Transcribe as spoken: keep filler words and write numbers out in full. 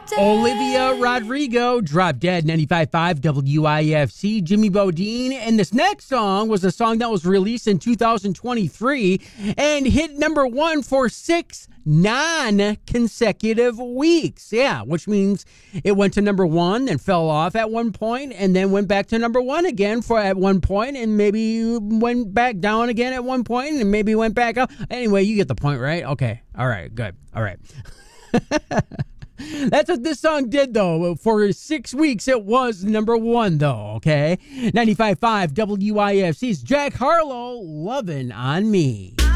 Olivia Rodrigo, Drop Dead, ninety-five point five W I F C, Jimmy Bodine. And this next song was a song that was released in two thousand twenty-three and hit number one for six non-consecutive weeks. Yeah, which means it went to number one and fell off at one point and then went back to number one again for at one point and maybe went back down again at one point and maybe went back up. Anyway, you get the point, right? Okay. All right. Good. All right. That's what this song did, though. For six weeks, it was number one, though, okay? ninety-five point five W I F C's Jack Harlow, Lovin' on Me.